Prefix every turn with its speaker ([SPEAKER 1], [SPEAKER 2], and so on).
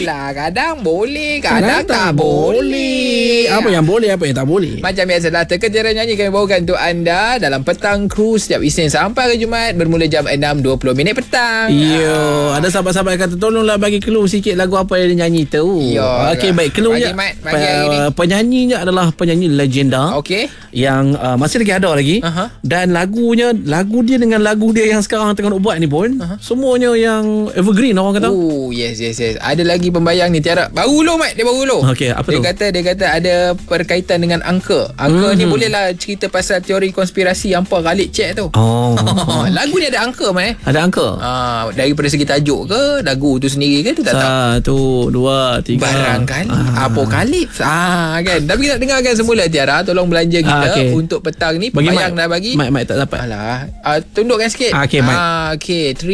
[SPEAKER 1] Itulah, kadang boleh, kadang tak boleh.
[SPEAKER 2] Apa yang boleh, apa yang tak boleh.
[SPEAKER 1] Macam biasalah, Teka-teka nyanyi kami bawakan untuk anda dalam Petang Kru setiap Isnin sampai hari Jumaat bermula jam 6.20 petang.
[SPEAKER 2] Ada sahabat-sahabat yang kata tolonglah bagi clue sikit lagu apa yang dia nyanyi tu. Okey, baik, clue-nya. Penyanyinya adalah penyanyi legenda.
[SPEAKER 1] Okey.
[SPEAKER 2] Yang masih lagi ada lagi. Dan lagu dia dengan lagu dia yang sekarang tengah nak buat ni pun semuanya yang evergreen orang kata.
[SPEAKER 1] Oh, yes. Ada lagi pembayang ni Tiara. Baru lo Mat, dia baru lo.
[SPEAKER 2] Okey, apa tu?
[SPEAKER 1] Dia kata ada berkaitan dengan angka. Angka ni bolehlah cerita pasal teori konspirasi yang Puan Khalid cek tu. Lagu ni ada angka Mat.
[SPEAKER 2] Ada angka.
[SPEAKER 1] Daripada segi tajuk ke, lagu tu sendiri ke, tu tak tahu. 1, 2, 3. Barangkali Apokalips. Kan. Tapi kita dengarkan semula Tiara. Tolong belanja kita untuk petang ni. Pembayang dah bagi.
[SPEAKER 2] Mic tak dapat.
[SPEAKER 1] Alah. Tundukkan sikit.
[SPEAKER 2] Okey, mic.
[SPEAKER 1] Okey,